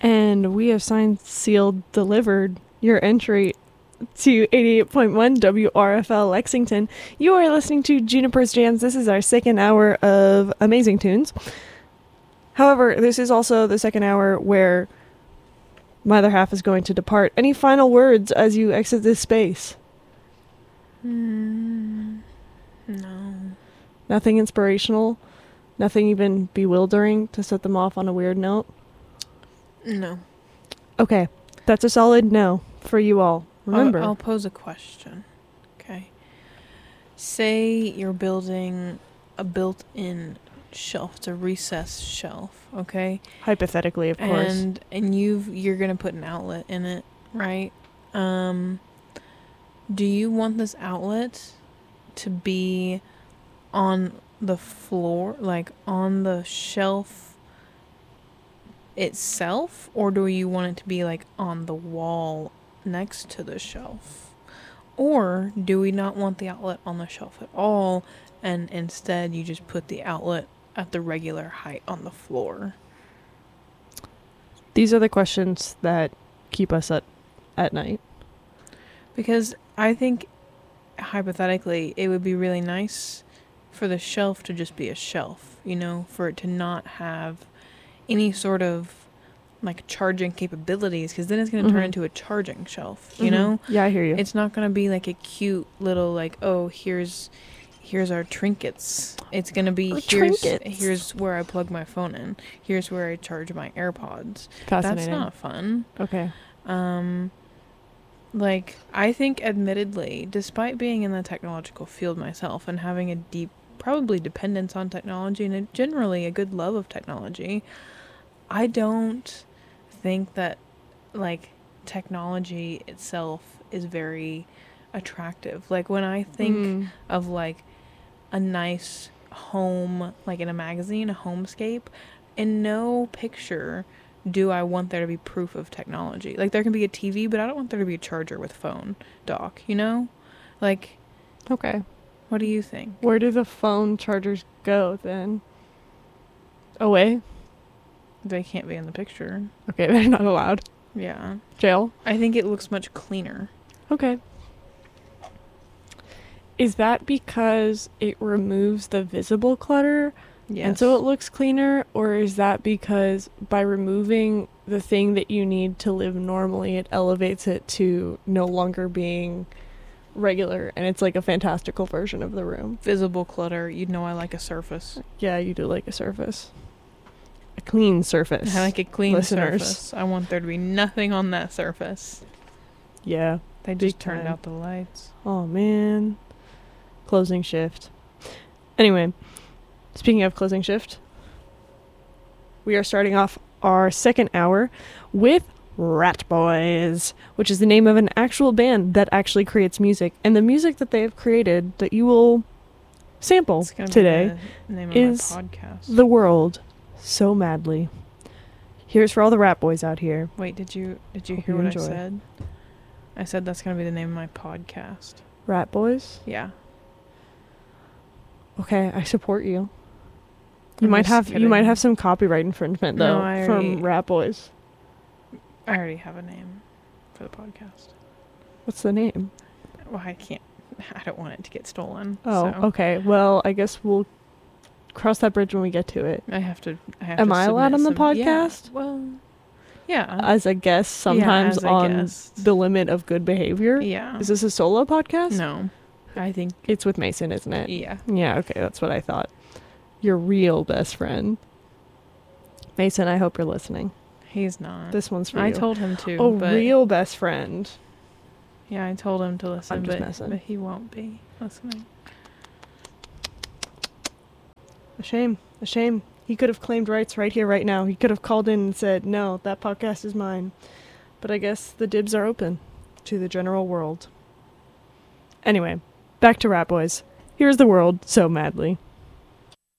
And we have signed, sealed, delivered your entry to 88.1 WRFL Lexington. You are listening to Juniper's Jams. This is our second hour of amazing tunes. However, this is also the second hour where my other half is going to depart. Any final words as you exit this space? No. Nothing inspirational? Nothing even bewildering to set them off on a weird note? No. Okay, that's a solid no for you all. Remember, I'll pose a question. Okay. Say you're building a built-in shelf. It's a recessed shelf, okay? hypothetically, of course. And you're gonna put an outlet in it, right? Do you want this outlet to be on the floor, like on the shelf itself, or do you want it to be like on the wall next to the shelf? Or do we not want the outlet on the shelf at all, and instead you just put the outlet at the regular height on the floor? These are the questions that keep us at night. Because I think, hypothetically, it would be really nice for the shelf to just be a shelf, you know, for it to not have any sort of, like, charging capabilities, because then it's going to turn into a charging shelf, you know? Yeah, I hear you. It's not going to be, like, a cute little, like, oh, here's our trinkets. It's going to be, here's where I plug my phone in. Here's where I charge my AirPods. Fascinating. That's not fun. Okay. Like, I think, admittedly, despite being in the technological field myself and having a deep, probably dependence on technology and generally a good love of technology, I don't think that, like, technology itself is very attractive. Like, when I think of, like, a nice home, like in a magazine, a homescape, in no picture do I want there to be proof of technology. Like, there can be a TV, but I don't want there to be a charger with phone dock, you know? Like, Okay. what do you think? Where do the phone chargers go then? Away? They can't be in the picture. Okay, they're not allowed. Yeah. Jail? I think it looks much cleaner. Okay. Is that because it removes the visible clutter? Yes. And so it looks cleaner? Or is that because by removing the thing that you need to live normally, it elevates it to no longer being regular, and it's like a fantastical version of the room? Visible clutter. You know I like a surface. Yeah, you do like a surface. A clean surface. I like a clean Listeners. surface. I want there to be nothing on that surface. Yeah. They just Big turned time. out the lights. Oh, man. Closing shift. Anyway, speaking of closing shift, we are starting off our second hour with Rat Boys, which is the name of an actual band that actually creates music. And the music that they have created that you will sample It's gonna today be the name of is my podcast. The World So Madly. Here's for all the Rat Boys out here. Wait, did you Hope hear you what enjoy. I said? I said that's gonna be the name of my podcast. Rat Boys? Yeah. Okay, I support you. I'm You might just have kidding. some copyright infringement though No, I from already- Rat Boys. I already have a name for the podcast. What's the name? Well, I can't. I don't want it to get stolen. Oh, so okay. Well, I guess we'll cross that bridge when we get to it. I have to. Am I allowed on the podcast? Yeah, well, yeah. As a guest, sometimes as a on guest. the limit of good behavior. Yeah. Is this a solo podcast? No. I think. It's with Mason, isn't it? Yeah. Yeah, okay, that's what I thought. Your real best friend. Mason, I hope you're listening. He's not. This one's for I you. told him to. Oh, but real best friend. Yeah, I told him to listen, I'm just messing. but he won't be listening. A shame. A shame. He could have claimed rights right here, right now. He could have called in and said, no, that podcast is mine. But I guess the dibs are open to the general world. Anyway, back to Rat Boys. Here's The World So Madly.